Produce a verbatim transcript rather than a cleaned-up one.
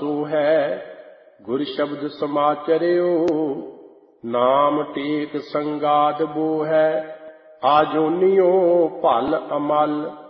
ਸੋ ਹੈ। ਗੁਰ ਸ਼ਬਦ ਸਮਾਚਰਿਓ ਨਾਮ ਟੇਕ ਸੰਗਾਦ ਬੋ ਹੈ। ਆਜੋਨੀਓ ਭਲ ਅਮਲ